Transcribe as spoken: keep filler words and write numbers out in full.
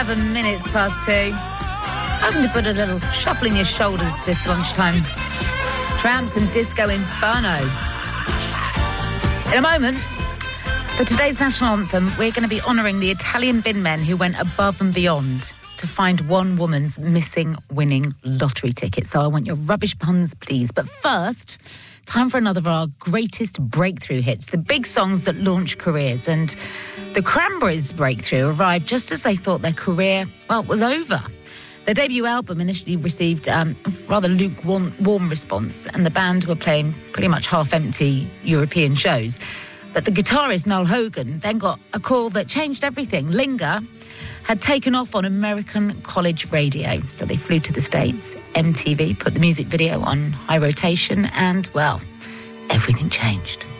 Seven minutes past two. Having to put a little shuffle in your shoulders this lunchtime. Tramps and Disco Inferno. In a moment, for today's national anthem, we're going to be honouring the Italian bin men who went above and beyond to find one woman's missing winning lottery ticket. So I want your rubbish puns, please. But first, time for another of our greatest breakthrough hits, the big songs that launch careers. And the Cranberries' breakthrough arrived just as they thought their career, well, was over. Their debut album initially received um, a rather lukewarm warm response, and the band were playing pretty much half-empty European shows. But the guitarist Noel Hogan then got a call that changed everything. Linger had taken off on American college radio, so they flew to the States. M T V put the music video on high rotation, and, well, everything changed.